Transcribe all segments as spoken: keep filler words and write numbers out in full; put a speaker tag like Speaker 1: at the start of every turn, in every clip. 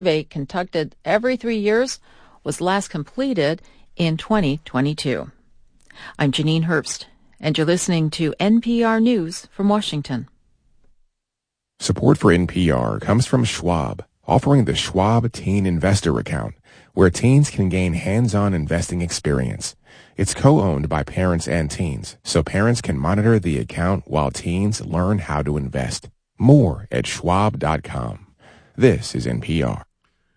Speaker 1: survey conducted every three years was last completed in twenty twenty-two. I'm Janine Herbst, and you're listening to N P R News from Washington.
Speaker 2: Support for N P R comes from Schwab, offering the Schwab Teen Investor Account, where teens can gain hands-on investing experience. It's co-owned by parents and teens, so parents can monitor the account while teens learn how to invest. More at schwab dot com. This is N P R.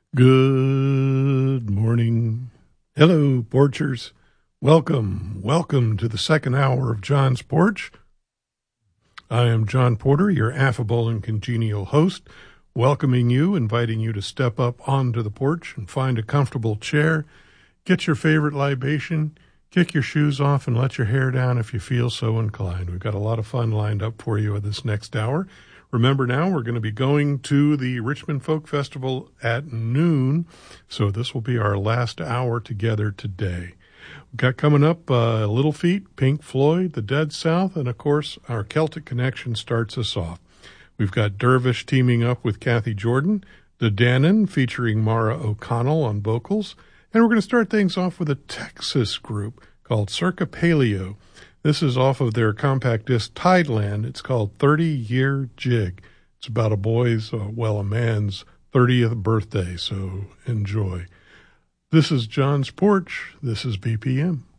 Speaker 3: Good morning. Hello, Porchers. Welcome, welcome to the second hour of John's Porch. I am John Porter, your affable and congenial host, welcoming you, inviting you to step up onto the porch and find a comfortable chair, get your favorite libation, kick your shoes off, and let your hair down if you feel so inclined. We've got a lot of fun lined up for you this next hour. Remember now, we're going to be going to the Richmond Folk Festival at noon, so this will be our last hour together today. We've got coming up uh, Little Feat, Pink Floyd, The Dead South, and of course, our Celtic Connection starts us off. We've got Dervish teaming up with Kathy Jordan, The Dannon featuring Mara O'Connell on vocals, and we're going to start things off with a Texas group called Circa Paleo. This is off of their compact disc Tideland. It's called thirty-Year Jig. It's about a boy's, uh, well, a man's thirtieth birthday, so enjoy. This is John's Porch. This is B P M.